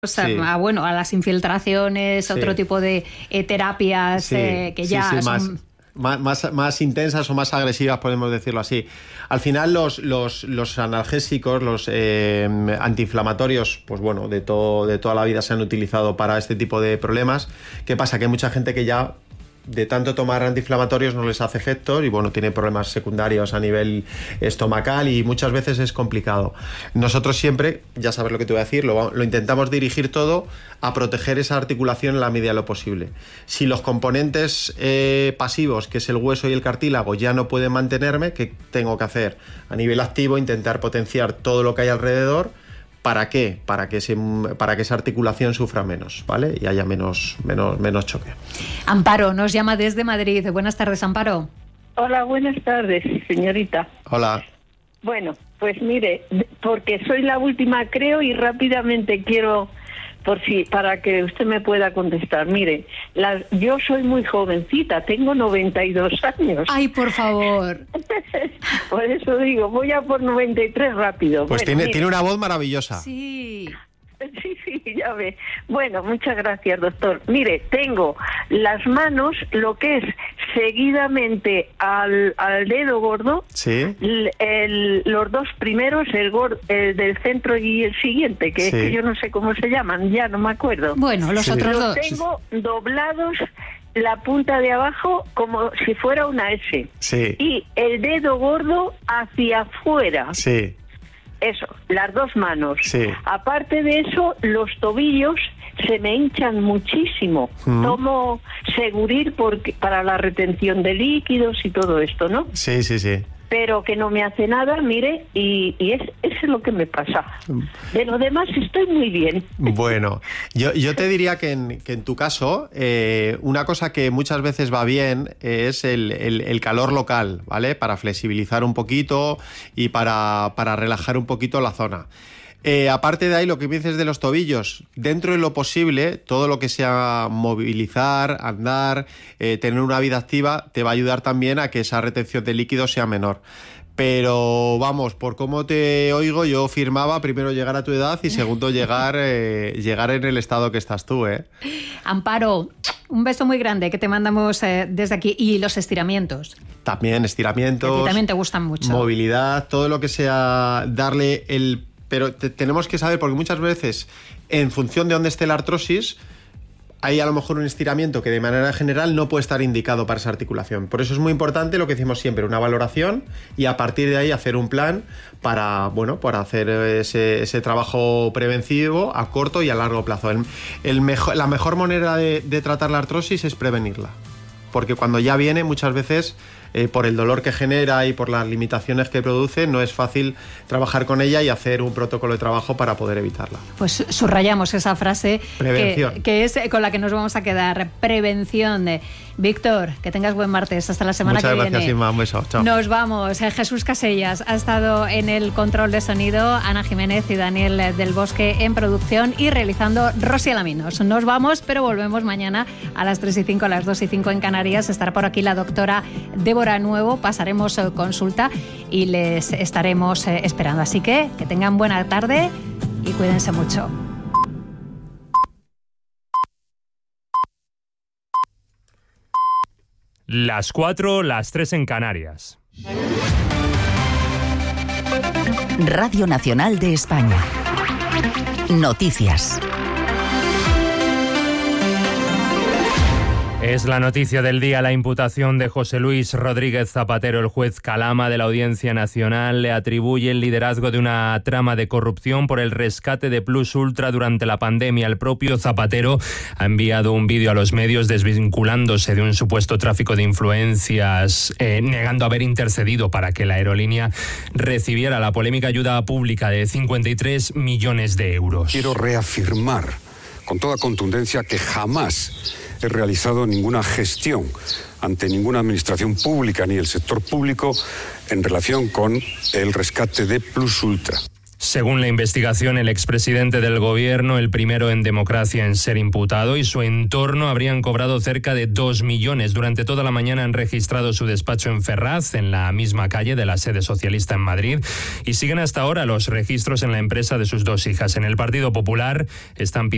Sí. A las infiltraciones, Sí. otro tipo de terapias Sí, que ya son... más intensas o más agresivas, podemos decirlo así. Al final los analgésicos, los antiinflamatorios, pues bueno, de toda la vida se han utilizado para este tipo de problemas. ¿Qué pasa? Que hay mucha gente que ya de tanto tomar antiinflamatorios no les hace efecto y bueno, tiene problemas secundarios a nivel estomacal y muchas veces es complicado. Nosotros siempre, ya sabes lo que te voy a decir, lo intentamos dirigir todo a proteger esa articulación en la medida de lo posible. Si los componentes pasivos, que es el hueso y el cartílago, ya no pueden mantenerme, ¿qué tengo que hacer? A nivel activo, intentar potenciar todo lo que hay alrededor. ¿Para qué? Para que esa articulación sufra menos, ¿vale? Y haya menos choque. Amparo nos llama desde Madrid. Buenas tardes, Amparo. Hola, buenas tardes, señorita. Hola. Bueno, pues mire, porque soy la última, creo, y rápidamente quiero, para que usted me pueda contestar. Mire, yo soy muy jovencita, tengo 92 años. Ay, por favor. Por eso digo, voy a por 93 rápido. Pues bueno, tiene una voz maravillosa. Sí. Sí, ya ve. Bueno, muchas gracias, doctor. Mire, tengo las manos, lo que es seguidamente al dedo gordo, Sí. Los dos primeros, el del centro y el siguiente, que Sí. es que yo no sé cómo se llaman, ya no me acuerdo. Bueno, los Sí. otros Los dos. tengo doblados, la punta de abajo como si fuera una S. Sí. Y el dedo gordo hacia afuera. Sí. Eso, las dos manos. Sí. Aparte de eso, los tobillos se me hinchan muchísimo. Tomo Segurir para la retención de líquidos y todo esto, ¿no? Sí. Pero que no me hace nada, mire, y eso es lo que me pasa. De lo demás estoy muy bien. Bueno, yo te diría que en tu caso, una cosa que muchas veces va bien es el calor local, ¿vale? Para flexibilizar un poquito y para relajar un poquito la zona. Aparte de ahí, lo que me dices de los tobillos, dentro de lo posible, todo lo que sea movilizar, andar, tener una vida activa, te va a ayudar también a que esa retención de líquidos sea menor. Pero vamos, por cómo te oigo, yo firmaba primero llegar a tu edad y segundo llegar en el estado que estás tú, ¿eh? Amparo, un beso muy grande que te mandamos desde aquí. Y los estiramientos. También estiramientos. Que a ti también te gustan mucho. Movilidad, todo lo que sea darle el... Pero tenemos que saber, porque muchas veces, en función de dónde esté la artrosis, hay a lo mejor un estiramiento que de manera general no puede estar indicado para esa articulación. Por eso es muy importante lo que decimos siempre, una valoración y a partir de ahí hacer un plan para hacer ese trabajo preventivo a corto y a largo plazo. La mejor manera de tratar la artrosis es prevenirla. Porque cuando ya viene, muchas veces, por el dolor que genera y por las limitaciones que produce, no es fácil trabajar con ella y hacer un protocolo de trabajo para poder evitarla. Pues subrayamos esa frase que es con la que nos vamos a quedar. Prevención. Víctor, que tengas buen martes. Hasta la semana que viene. Muchas gracias, Inma. Un beso. Chao. Nos vamos. Jesús Casellas ha estado en el control de sonido, Ana Jiménez y Daniel del Bosque en producción y realizando Rosy Alaminos. Nos vamos, pero volvemos mañana a las 3:05, a las 2:05 en Canarias. Estará por aquí la doctora Débora Nuevo. Pasaremos consulta y les estaremos esperando. Así que tengan buena tarde y cuídense mucho. Las 4, las 3 en Canarias. Radio Nacional de España. Noticias. Es la noticia del día. La imputación de José Luis Rodríguez Zapatero. El juez Calama de la Audiencia Nacional le atribuye el liderazgo de una trama de corrupción por el rescate de Plus Ultra durante la pandemia. El propio Zapatero ha enviado un vídeo a los medios desvinculándose de un supuesto tráfico de influencias, negando haber intercedido para que la aerolínea recibiera la polémica ayuda pública de 53 millones de euros. Quiero reafirmar con toda contundencia que jamás he realizado ninguna gestión ante ninguna administración pública ni el sector público en relación con el rescate de Plus Ultra. Según la investigación, el expresidente del gobierno, el primero en democracia en ser imputado, y su entorno habrían cobrado cerca de 2 millones. Durante toda la mañana han registrado su despacho en Ferraz, en la misma calle de la sede socialista en Madrid, y siguen hasta ahora los registros en la empresa de sus 2 hijas. En el Partido Popular están pidiendo